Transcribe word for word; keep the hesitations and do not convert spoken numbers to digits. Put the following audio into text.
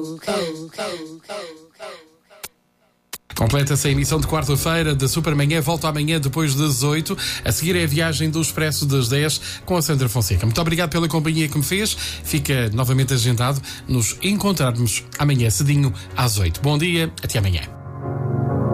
Completa-se a emissão de quarta-feira da Supermanhã. Volta amanhã depois das oito. A seguir é a viagem do Expresso das dez com a Sandra Fonseca. Muito obrigado pela companhia que me fez. Fica novamente agendado nos encontrarmos amanhã cedinho às oito. Bom dia, até amanhã.